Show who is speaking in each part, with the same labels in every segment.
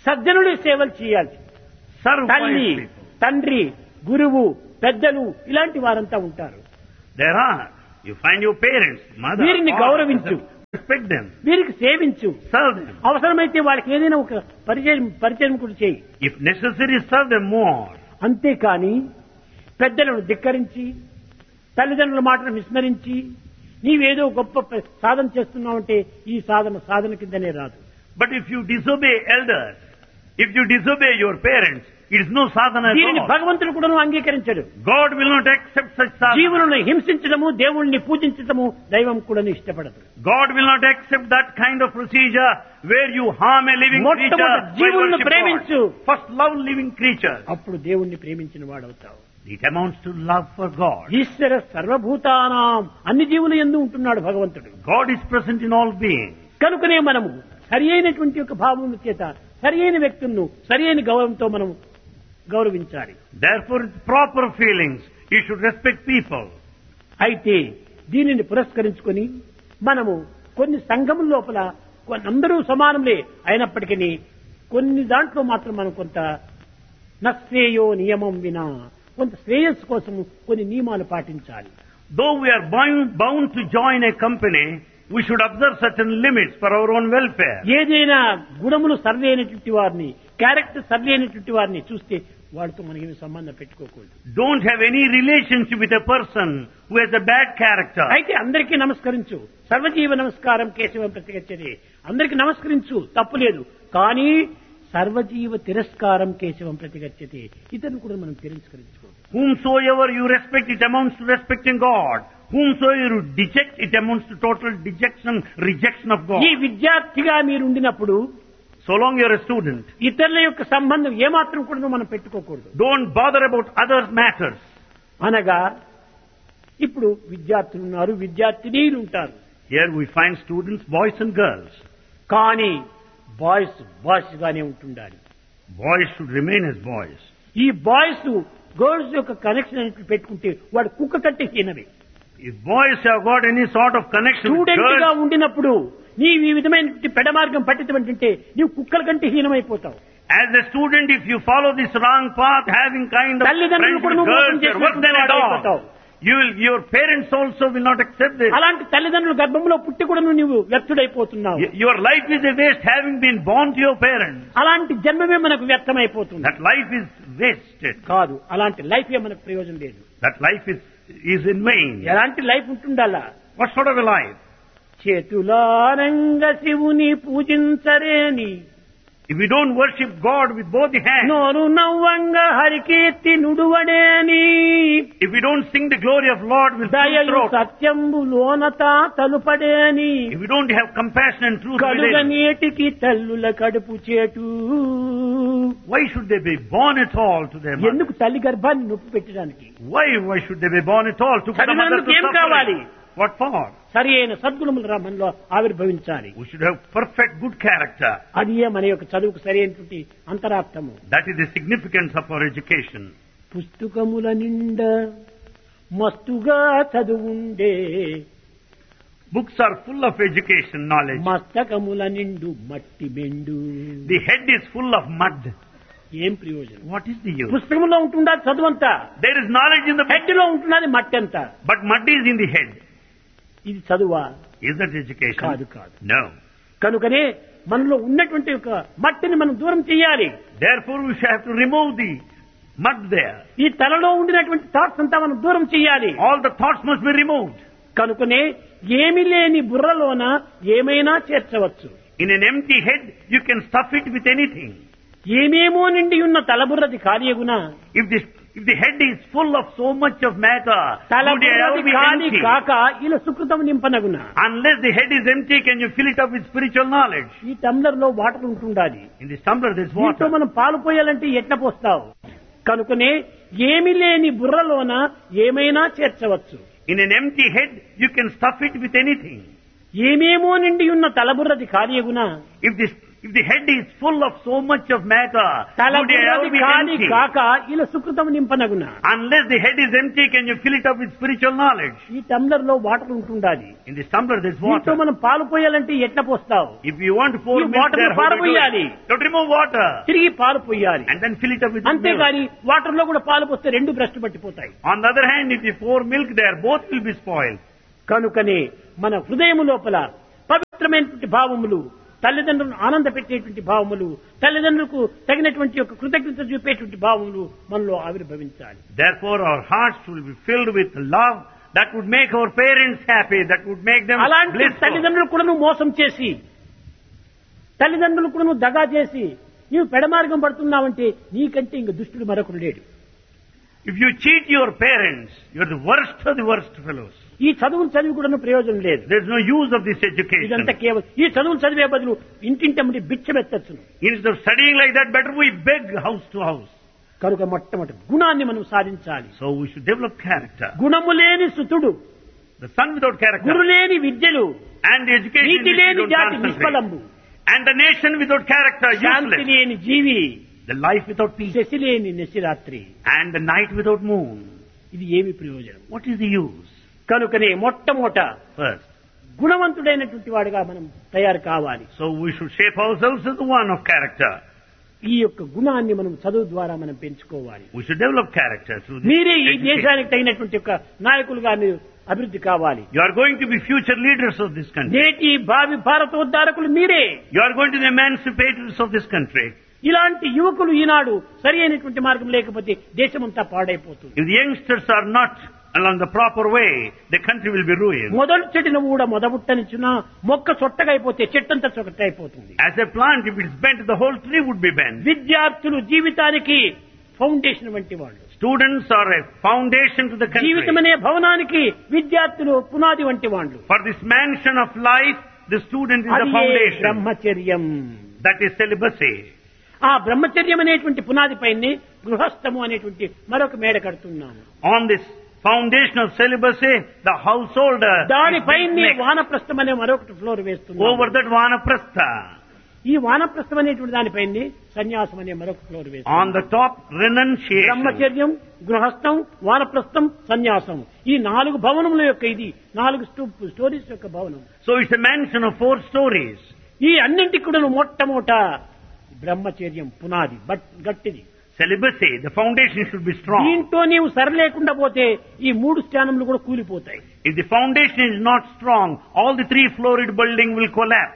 Speaker 1: సజ్జనుడి సేవలు చేయాలి.
Speaker 2: Serve
Speaker 1: తల్లి,
Speaker 2: wise people.
Speaker 1: తండ్రి, గురువు, పెద్దలు ఇలాంటి వారంతా ఉంటారు.
Speaker 2: There are. You find your parents, mother,
Speaker 1: వీరిని
Speaker 2: father,
Speaker 1: గౌరవించు.
Speaker 2: respect them,
Speaker 1: వీరికి సేవించు.
Speaker 2: serve them.
Speaker 1: అవసరమైతే వాళ్ళకి ఏదైనా ఒక పరిచయం కూడా చేయి.
Speaker 2: If necessary, serve them more.
Speaker 1: అంతేకాని పెద్దలను ధిక్కరించి తల్లిదండ్రుల మాటను విస్మరించి నీవేదో గొప్ప సాధన చేస్తున్నావంటే ఈ సాధన కిందనే రాదు.
Speaker 2: But if you disobey elders, if you disobey your parents, it is no sadhana at
Speaker 1: దీనిని
Speaker 2: all.
Speaker 1: భగవంతుడు కూడా అంగీకరించడు.
Speaker 2: God will not accept such sadhana.
Speaker 1: జీవులను హింసించడము, దేవుణ్ణి పూజించడము దైవం కూడా ఇష్టపడదు.
Speaker 2: God will not accept that kind of procedure where you harm a living creature.
Speaker 1: మొట్టమొదట జీవులను ప్రేమించు.
Speaker 2: First love living creatures.
Speaker 1: అప్పుడు దేవుణ్ణి ప్రేమించిన వాడవుతావు.
Speaker 2: It amounts to love for God.
Speaker 1: ఈశ్వర సర్వభూతానాం అన్ని జీవుల యందు ఉంటున్నాడు భగవంతుడు.
Speaker 2: God is present in all beings.
Speaker 1: కనుకనే మనము సరి అయినటువంటి యొక్క భావముల చేత సరి అయిన వ్యక్తులను సరి అయిన గౌరవంతో మనం గౌరవించాలి.
Speaker 2: Therefore, with proper feelings, you should respect people.
Speaker 1: అయితే దీనిని పురస్కరించుకొని మనము కొన్ని సంఘముల లోపల అందరూ సమానములే అయినప్పటికీ కొన్ని దాంట్లో మాత్రం మనం కొంత నశ్రేయో నియమం వినా కొంత శ్రేయస్సు కోసం కొన్ని నియమాలు పాటించాలి.
Speaker 2: Though we are bound to join a company, we should observe certain limits for our own welfare.
Speaker 1: ఏదైనా గుణములు సరి అయినటువంటి వారిని, క్యారెక్టర్ సరి అయినటువంటి వారిని చూస్తే వాడితో మనకి సంబంధం పెట్టుకోకూడదు.
Speaker 2: Don't have any relationship with a person who has a bad character.
Speaker 1: అయితే అందరికీ నమస్కరించు. సర్వజీవ నమస్కారం కేశవం ప్రతిగచ్చది. అందరికీ నమస్కరించు, తప్పులేదు. కానీ సర్వజీవ తిరస్కారం కేశవం ప్రతిగచ్చతి. ఇతను కూడా మనం తిరస్కరించుకోవాలి.
Speaker 2: Whomsoever you respect, it amounts to respecting God. Whomsoever you deject, it amounts to total rejection of God.
Speaker 1: ఈ విద్యార్థిగా మీరు ఉండినప్పుడు
Speaker 2: So long you are a student,
Speaker 1: ఇతరుల యొక్క సంబంధం ఏమాత్రం కూడా మనం పెట్టుకోకూడదు.
Speaker 2: don't bother about other matters.
Speaker 1: అనగా ఇప్పుడు విద్యార్థులు ఉన్నారు, విద్యార్థినీలు ఉంటారు.
Speaker 2: Here we find students, boys and girls.
Speaker 1: కానీ బాయ్స్ గానే ఉంటుండాలి.
Speaker 2: Boys should remain as boys.
Speaker 1: ఈ బాయ్స్ గర్ల్స్ యొక్క కనెక్షన్ అనేది పెట్టుకుంటే వాడు కుక్క కంటే హీనమే.
Speaker 2: If boys have got any sort of connection with
Speaker 1: student గా
Speaker 2: girls,
Speaker 1: ఉండినప్పుడు నీవు ఈ విధమైన పెడమార్గం పట్టించమంటే నీవు కుక్కల కంటే హీనమైపోతావు.
Speaker 2: as a student, if you follow this wrong path, having kind of
Speaker 1: తల్లిదండ్రులు
Speaker 2: friends
Speaker 1: కూడా
Speaker 2: with
Speaker 1: నువ్వు మోసం
Speaker 2: girls, you're worse than a
Speaker 1: చేసినట్టు
Speaker 2: dog. Your parents also will not accept this.
Speaker 1: అలాంటి తల్లిదండ్రుల గర్భంలో పుట్టి కూడా నువ్వు వ్యర్థుడైపోతున్నావు.
Speaker 2: Your life is a waste having been born to your parents.
Speaker 1: అలాంటి జన్మమే మనకు వ్యర్థమైపోతుంది.
Speaker 2: That life is wasted.
Speaker 1: కాదు, అలాంటి లైఫ్ ఏ మనకు ప్రయోజనం లేదు.
Speaker 2: That life is in vain.
Speaker 1: ఎలాంటి life ఉంటుండాలా?
Speaker 2: What sort of a life?
Speaker 1: చేతులారంగ శివుని పూజించరేని
Speaker 2: If we don't worship God with both the hands,
Speaker 1: నోరు నవ్వంగ Harikeerthi నుడువడేని
Speaker 2: if we don't sing the glory of Lord with full
Speaker 1: దయయు
Speaker 2: throat,
Speaker 1: సత్యంబు లోనత తలుపడేని
Speaker 2: if we don't have compassion and truth
Speaker 1: కలుగ
Speaker 2: within,
Speaker 1: నీటికి తల్లుల కడుపు చేటు
Speaker 2: why should they be born at all to their mother?
Speaker 1: ఎందుకు తల్లి గర్భాన్ని నొప్పి పెట్టడానికి?
Speaker 2: Why should they be born at all to put the mother to
Speaker 1: తల్లిదండ్రులకు ఏం కావాలి?
Speaker 2: suffering? What for?
Speaker 1: సరి అయిన సద్గుణములు మనలో ఆవిర్భవించాలి.
Speaker 2: We should have perfect good character.
Speaker 1: అది మన యొక్క చదువుకు సరి అయినటువంటి అంతరార్థము.
Speaker 2: That is the significance of our education.
Speaker 1: పుస్తకముల నిండా మస్తుగా చదువుండే
Speaker 2: Books are full of education knowledge.
Speaker 1: మస్తకముల నిండు మట్టి బెండు.
Speaker 2: The head is full of mud.
Speaker 1: ఏం ప్రయోజనం?
Speaker 2: What is the use?
Speaker 1: పుస్తకంలో ఉంటుందా చదువంతా,
Speaker 2: There is knowledge in the book,
Speaker 1: head లో ఉంటున్నది మట్టి అంతా.
Speaker 2: but mud is in the head.
Speaker 1: ఇది చదువా?
Speaker 2: Is that education?
Speaker 1: కాదు కాదు.
Speaker 2: No.
Speaker 1: కనుకనే మనలో ఉన్నటువంటి ఒక మట్టిని మనం దూరం చేయాలి.
Speaker 2: Therefore we shall have to remove the mud there.
Speaker 1: ఈ తలలో ఉండినటువంటి థాట్స్ అంతా మనం దూరం చేయాలి.
Speaker 2: All the thoughts must be removed.
Speaker 1: కనుకనే ఏమి లేని బుర్రలోన ఏమైనా చేర్చవచ్చు.
Speaker 2: In an empty head, you can stuff it with anything.
Speaker 1: ఏమేమో నిండి ఉన్న తలబుర్రది కార్యగుణ.
Speaker 2: If the head is full of so much of matter, would it ever
Speaker 1: తలబుర్రది
Speaker 2: be
Speaker 1: ఖాళీ
Speaker 2: empty?
Speaker 1: కాక ఇలా సుకృతం నింపనగున.
Speaker 2: Unless the head is empty, can you fill it up with spiritual knowledge?
Speaker 1: ఈ tumbler లో water ఉంటుండాలి.
Speaker 2: In this tumbler there is
Speaker 1: దీంతో
Speaker 2: water.
Speaker 1: మనం పాలు పోయాలంటే ఎట్లా పోస్తావు? కనుకనే ఏమి లేని బుర్రలోన ఏమైనా చేర్చవచ్చు.
Speaker 2: In an empty head, you can stuff it with anything.
Speaker 1: ఏమేమో నిండి ఉన్న తలబుర్రది కార్యగుణ.
Speaker 2: If the head is full of so much of matter, would it ever
Speaker 1: తలబుర్రది
Speaker 2: be
Speaker 1: కాని
Speaker 2: empty?
Speaker 1: కాక ఇలా సుకృతం నింపనగున.
Speaker 2: Unless the head is empty, can you fill it up with spiritual knowledge?
Speaker 1: ఈ tumbler లో water ఉంటుండాలి.
Speaker 2: In this tumbler there is
Speaker 1: దీంతో
Speaker 2: water.
Speaker 1: మనం పాలు పోయాలంటే ఎట్లా పోస్తావు?
Speaker 2: If you want to pour
Speaker 1: ఈ
Speaker 2: milk
Speaker 1: water
Speaker 2: there,
Speaker 1: ని
Speaker 2: how do you do
Speaker 1: పారబోయాలి.
Speaker 2: it? Don't remove water.
Speaker 1: తిరిగి పాలు పోయాలి.
Speaker 2: And then fill it up with milk.
Speaker 1: అంతేగాని వాటర్ లో కూడా పాలు పోస్తే రెండు భ్రష్టు పట్టిపోతాయి.
Speaker 2: On the other hand, if you pour milk there, both will be spoiled.
Speaker 1: కనుకనే మన హృదయము లోపల పవిత్రమైనటువంటి భావములు, తల్లిదండ్రులను ఆనంద పెట్టేటువంటి భావములు, తల్లిదండ్రులకు తగినటువంటి యొక్క కృతజ్ఞత చూపేటువంటి భావములు మనలో ఆవిర్భవించాలి.
Speaker 2: Therefore, our hearts will be filled with love that would make our parents happy, that would make them
Speaker 1: అలాంటి
Speaker 2: blissful.
Speaker 1: తల్లిదండ్రులు కూడా నువ్వు మోసం చేసి, తల్లిదండ్రులు కూడా నువ్వు దగా చేసి నీవు పెడమార్గం పడుతున్నావంటే నీకంటే ఇంక దుష్టుడు మరొకడు లేడు.
Speaker 2: If you cheat your parents, you're the worst of the worst fellows.
Speaker 1: ఈ చదువులు చదివి కూడా ప్రయోజనం లేదు.
Speaker 2: There's no use of this education.
Speaker 1: ఇదంతా కేవలం ఈ చదువులు చదివే బదులు ఇంటింటమ్మడి బిచ్చమెత్తచ్చును.
Speaker 2: Instead of studying like that, better we beg house to house.
Speaker 1: కనుక మొట్టమొదటి గుణాన్ని మనం సాధించాలి.
Speaker 2: So we should develop character.
Speaker 1: గుణము లేని సుతుడు,
Speaker 2: The son without character
Speaker 1: గురు లేని విద్యలు,
Speaker 2: and the education
Speaker 1: NITI
Speaker 2: which we
Speaker 1: లేని
Speaker 2: don't
Speaker 1: జాతి
Speaker 2: concentrate.
Speaker 1: నిష్ఫలంబు,
Speaker 2: And the nation without character
Speaker 1: Shanti
Speaker 2: useless.
Speaker 1: లేని జీవి,
Speaker 2: The life without peace.
Speaker 1: Shashi లేని నిశిరాత్రి.
Speaker 2: And the night without moon.
Speaker 1: ఇది ఏమి ప్రయోజనం?
Speaker 2: What is the use?
Speaker 1: కనుకనే మొట్టమొదట
Speaker 2: First.
Speaker 1: గుణవంతుడైనటువంటి వాడిగా మనం తయారు కావాలి.
Speaker 2: So we should shape ourselves as the one of character.
Speaker 1: ఈ యొక్క గుణాన్ని మనం చదువు ద్వారా మనం పెంచుకోవాలి.
Speaker 2: We should develop character through this
Speaker 1: మీరే ఈ
Speaker 2: education.
Speaker 1: దేశానికి తగినటువంటి యొక్క నాయకులుగా మీరు అభివృద్ధి కావాలి.
Speaker 2: You are going to be future leaders of this country.
Speaker 1: నేటి భావి భారతోద్ధారకులు మీరే.
Speaker 2: You are going to be the emancipators of this country.
Speaker 1: ఇలాంటి యువకులు ఈనాడు సరి అయినటువంటి మార్గం లేకపోతే దేశమంతా పాడైపోతుంది.
Speaker 2: If the youngsters are not along the proper way, the country will be ruined.
Speaker 1: మొదలు చెట్టును కూడా మొదబుట్టనిచ్చిన మొక్క చొట్టగా అయిపోతే చెట్టంతా చొట్ట అయిపోతుంది.
Speaker 2: As a plant, if it's bent, the whole tree would be bent.
Speaker 1: విద్యార్థులు జీవితానికి ఫౌండేషన్ వంటి వాళ్ళు.
Speaker 2: Students are a foundation to the country.
Speaker 1: జీవితం అనే భవనానికి విద్యార్థులు పునాది వంటి వాళ్ళు.
Speaker 2: For this mansion of life, the student is the
Speaker 1: అది
Speaker 2: foundation.
Speaker 1: బ్రహ్మచర్యం.
Speaker 2: That is celibacy.
Speaker 1: ఆ బ్రహ్మచర్యం అనేటువంటి పునాది పైనే గృహస్థము అనేటువంటి మరొక మేడ కడుతున్నాము.
Speaker 2: On this foundation of celibacy, the householder
Speaker 1: దానిపైనే
Speaker 2: is next.
Speaker 1: వానప్రస్థం అనే మరొకటి ఫ్లోర్ వేస్తున్నాము.
Speaker 2: Over that vanaprastha.
Speaker 1: ఈ వానప్రస్థం అనేటువంటి దానిపైనే సన్యాసం అనే మరొక ఫ్లోర్
Speaker 2: On
Speaker 1: వేస్తున్నాము.
Speaker 2: the top, renunciation.
Speaker 1: బ్రహ్మచర్యం, గృహస్థం, వానప్రస్థం, సన్యాసం, ఈ 4 భవనముల యొక్క ఇది 4 స్టోరీస్ యొక్క భవనం.
Speaker 2: So it's a mansion of 4 stories.
Speaker 1: ఈ అన్నింటికి కూడా మొట్టమొదట బ్రహ్మచర్యం పునాది గట్టిది.
Speaker 2: Celibacy, the foundation should be strong.
Speaker 1: దీంతో నీవు సరిలేకుండా పోతే ఈ 3 స్థానములు కూడా కూలిపోతాయి.
Speaker 2: If the foundation is not strong, all the 3-floored building will collapse.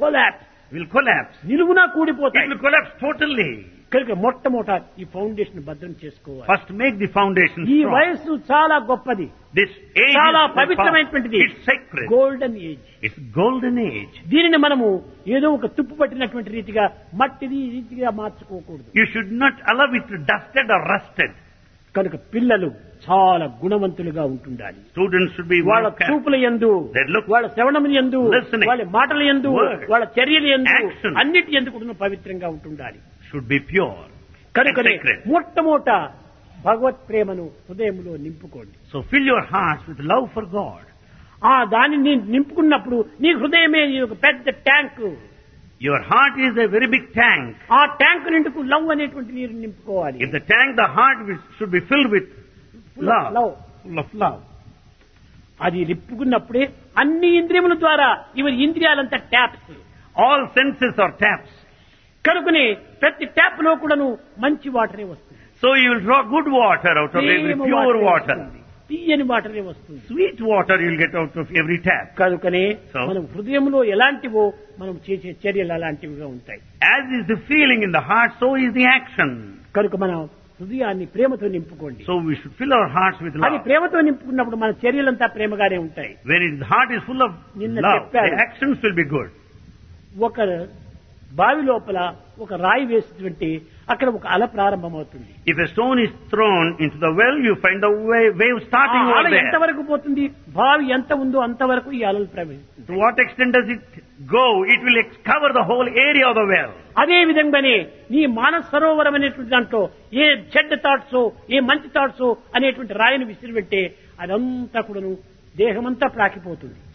Speaker 1: నిలువునా
Speaker 2: It
Speaker 1: కూడిపోతాయి.
Speaker 2: will collapse totally.
Speaker 1: కనుక మొట్టమొదట ఈ ఫౌండేషన్ భద్రం చేసుకోవాలి.
Speaker 2: First make the foundation
Speaker 1: ఈ
Speaker 2: strong.
Speaker 1: వయస్సు చాలా గొప్పది,
Speaker 2: This age
Speaker 1: చాలా
Speaker 2: is
Speaker 1: పవిత్రమైనటువంటిది.
Speaker 2: it's sacred.
Speaker 1: Golden age.
Speaker 2: It's golden age.
Speaker 1: దీనిని మనము ఏదో ఒక తుప్పు పట్టినటువంటి రీతిగా మట్టిది ఈ రీతిగా మార్చుకోకూడదు.
Speaker 2: You should not allow it to dusted or rusted.
Speaker 1: కనుక పిల్లలు చాలా గుణవంతులుగా ఉంటుండాలి.
Speaker 2: Students should be
Speaker 1: వాళ్ళ
Speaker 2: well kept.
Speaker 1: చూపుల యందు,
Speaker 2: Their look,
Speaker 1: వాళ్ళ శ్రవణముల యందు,
Speaker 2: listening,
Speaker 1: వాళ్ళ మాటల యందు,
Speaker 2: word,
Speaker 1: వాళ్ళ చర్యల యందు,
Speaker 2: action.
Speaker 1: అన్నిటి యందు కూడా పవిత్రంగా ఉంటుండాలి.
Speaker 2: should be pure and
Speaker 1: కనుకనే
Speaker 2: sacred.
Speaker 1: మొట్టమొదట భగవత్ ప్రేమను హృదయంలో నింపుకోండి.
Speaker 2: So fill your hearts with love for God.
Speaker 1: ఆ దానిని నింపుకున్నప్పుడు నీ హృదయమే ఒక పెద్ద tank.
Speaker 2: Your heart is a very big tank.
Speaker 1: ఆ ట్యాంక్ నిండుకు లవ్ అనేటువంటి నీరు నింపుకోవాలి.
Speaker 2: If the tank, the heart should be filled with love. Full of love.
Speaker 1: అది నింపుకున్నప్పుడే అన్ని ఇంద్రియముల ద్వారా ఇవి ఇంద్రియాలంతా taps.
Speaker 2: All senses are taps.
Speaker 1: కనుకనే ప్రతి ట్యాప్ లో కూడాను మంచి వాటరే వస్తుంది.
Speaker 2: So you will draw good water out of every
Speaker 1: Prema
Speaker 2: pure
Speaker 1: వాటరే
Speaker 2: water.
Speaker 1: వస్తుంది. తీయని వాటరే వస్తుంది.
Speaker 2: Sweet water you will get out of every tap.
Speaker 1: కనుకనే
Speaker 2: So?
Speaker 1: మనం హృదయంలో ఎలాంటివో మనం చేసే చర్యలు అలాంటివిగా ఉంటాయి.
Speaker 2: As is the feeling in the heart, so is the action.
Speaker 1: కనుక మనం హృదయాన్ని ప్రేమతో నింపుకోండి.
Speaker 2: So we should fill our hearts with
Speaker 1: అది
Speaker 2: love.
Speaker 1: ప్రేమతో నింపుకున్నప్పుడు మన చర్యలంతా ప్రేమగానే ఉంటాయి.
Speaker 2: When the heart is full of
Speaker 1: నిన్న
Speaker 2: love,
Speaker 1: చెప్పారు.
Speaker 2: the actions will be good.
Speaker 1: ఒక బావి లోపల ఒక రాయి వేస్తుంటే అక్కడ ఒక అల ప్రారంభమవుతుంది.
Speaker 2: If a stone is thrown into the well, you find the wave starting
Speaker 1: ఆ అల
Speaker 2: over
Speaker 1: ఎంత
Speaker 2: there.
Speaker 1: వరకు పోతుంది? బావి ఎంత ఉందో అంతవరకు ఈ అలలు ప్రవహిస్తుంది.
Speaker 2: To what extent does it go? It will cover the whole area of the well.
Speaker 1: అదే విధంగానే నీ మానస సరోవరం అనేటువంటి దాంట్లో ఏ చెడ్డ థాట్స్ ఏ మంచి థాట్స్ అనేటువంటి రాయిని విసిరిపెట్టే అదంతా కూడాను దేహమంతా ప్రాకిపోతుంది.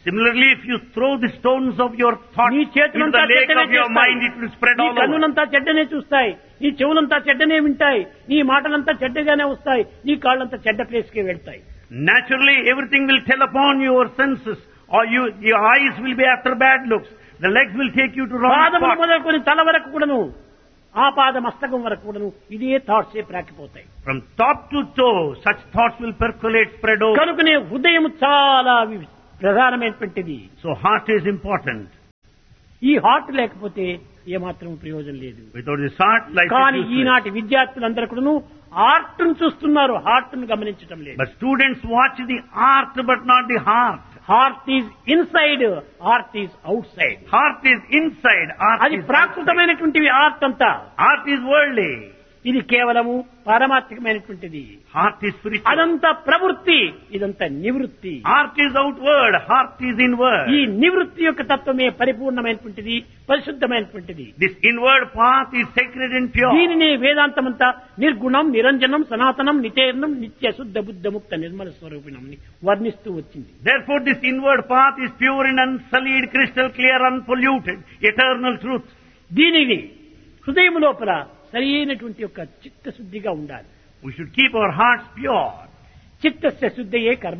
Speaker 2: Similarly, if you throw the stones of your thoughts
Speaker 1: నీ
Speaker 2: into
Speaker 1: చేతులంతా
Speaker 2: the lake
Speaker 1: చెడ్డనే
Speaker 2: of your mind, it will spread
Speaker 1: నీ
Speaker 2: all over.
Speaker 1: కన్నులంతా చెడ్డనే చూస్తాయి, నీ చెవులంతా చెడ్డనే వింటాయి, నీ మాటలంతా చెడ్డగానే వస్తాయి, నీ కాళ్ళంతా చెడ్డ ప్లేస్కే వెళ్తాయి.
Speaker 2: Naturally, everything will tell upon your senses, or your eyes will be after bad looks. The legs will take you to wrong
Speaker 1: పాదములు
Speaker 2: spots.
Speaker 1: మొదలుకొని తల వరకు కూడాను, ఆ పాద మస్తకం వరకు కూడాను ఇదే థాట్సే ప్రాకిపోతాయి.
Speaker 2: From top to toe, such thoughts will percolate, spread over.
Speaker 1: కనుకనే హృదయం చాలా ప్రధానమైనటువంటిది.
Speaker 2: So heart is important.
Speaker 1: ఈ హార్ట్ లేకపోతే ఏమాత్రం ప్రయోజనం లేదు.
Speaker 2: Without this heart, life
Speaker 1: కానీ
Speaker 2: is useless.
Speaker 1: ఈనాటి విద్యార్థులందరూ కూడాను ఆర్ట్ ను చూస్తున్నారు, హార్ట్ ను గమనించడం లేదు.
Speaker 2: But students watch the art, but not the heart.
Speaker 1: Heart is inside, art is out side.
Speaker 2: Heart is inside, art
Speaker 1: అది
Speaker 2: is outside.
Speaker 1: ప్రాకృతమైనటువంటివి ఆర్ట్ అంతా.
Speaker 2: Art is worldly.
Speaker 1: ఇది కేవలము పారమార్థికమైనటువంటిది.
Speaker 2: Heart is spiritual.
Speaker 1: అదంతా ప్రవృత్తి, ఇదంతా నివృత్తి.
Speaker 2: Art is outward, heart is inward.
Speaker 1: ఈ నివృత్తి యొక్క తత్వమే పరిపూర్ణమైనటువంటిది, పరిశుద్ధమైనటువంటిది.
Speaker 2: This inward path is sacred and pure.
Speaker 1: దీనిని వేదాంతమంతా నిర్గుణం, నిరంజనం, సనాతనం, నితేర్ణం, నిత్య శుద్ధ బుద్ధ ముక్త నిర్మల స్వరూపిణం వర్ణిస్తూ వచ్చింది.
Speaker 2: Therefore this inward path is pure and unsullied, crystal clear, unpolluted, eternal truth.
Speaker 1: దీనిని హృదయం లోపల సరి అయినటువంటి యొక్క చిత్తశుద్ధిగా ఉండాలి.
Speaker 2: We should keep our hearts pure.
Speaker 1: చిత్తస్య శుద్ధయే కర్మ.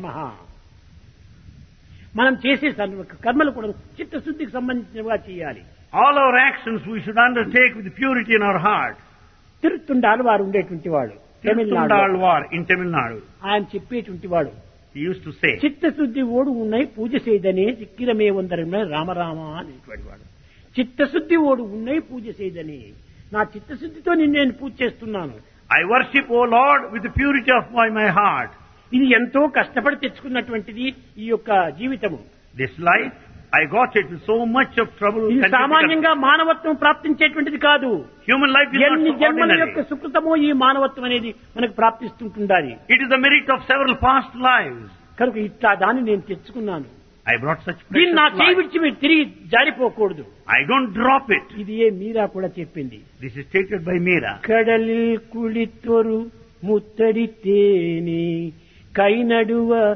Speaker 1: మనం చేసే కర్మలు కూడా చిత్తశుద్ధికి సంబంధించినవిగా చేయాలి.
Speaker 2: All our actions we should undertake with purity in our heart.
Speaker 1: తిరుత్తుండాలు వారు ఉండేటువంటి వాడు Tamil Nadu,
Speaker 2: Tirthundalvar in Tamil Nadu.
Speaker 1: ఆయన చెప్పేటువంటి వాడు,
Speaker 2: He used to say,
Speaker 1: చిత్తశుద్ధి ఓడు ఉన్నాయి పూజ చేయదనే చిక్కిరమే వందరమే రామరామ అనేటువంటి వాడు. చిత్తశుద్ధి ఓడు ఉన్నాయి పూజ చేయదని, నా చిత్తశుద్ధితో నేను పూజ చేస్తున్నాను.
Speaker 2: I worship, O Lord, with the purity of my heart.
Speaker 1: ఇది ఎంతో కష్టపడి తెచ్చుకున్నటువంటిది ఈ యొక్క జీవితము.
Speaker 2: This life, I got it with so much of trouble.
Speaker 1: ఇది
Speaker 2: and difficulty.
Speaker 1: సామాన్యంగా మానవత్వం ప్రాప్తించేటువంటిది కాదు.
Speaker 2: Human life is
Speaker 1: ఎన్ని
Speaker 2: not so
Speaker 1: జన్మల యొక్క
Speaker 2: ordinary.
Speaker 1: సుకృతమో ఈ మానవత్వం అనేది మనకు ప్రాప్తిస్తుంటుండాలి.
Speaker 2: It is the merit of several past lives.
Speaker 1: కనుక ఇట్లా దాన్ని నేను తెచ్చుకున్నాను.
Speaker 2: I brought such
Speaker 1: దీన్ని
Speaker 2: precious
Speaker 1: నా చేయి
Speaker 2: life.
Speaker 1: విడిచి మీరు తిరిగి జారిపోకూడదు.
Speaker 2: I don't drop it.
Speaker 1: ఇది ఏ మీరా కూడా చెప్పింది.
Speaker 2: This is stated by Meera.
Speaker 1: కడలిల్ కుళితొరు ముత్తడి తేని కై నడువ